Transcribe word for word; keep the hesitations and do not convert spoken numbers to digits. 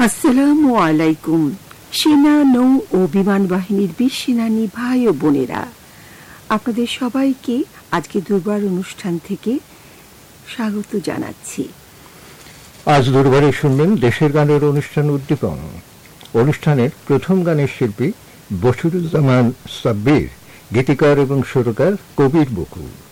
আসসালামু আলাইকুম। সেনা, নৌ ও বিমান বাহিনীর বীর সেনানী ভাই ও বোনেরা, আপনাদের সবাইকে আজকে দুর্বার অনুষ্ঠান থেকে স্বাগত জানাচ্ছি। আজ দুর্বারে শুনবেন দেশের গানের অনুষ্ঠান উদ্দীপন। অনুষ্ঠানের প্রথম গানের শিল্পী বশিরুজ্জামান সাব্বির, গীতিকার এবং সুরকার কবির বকুল।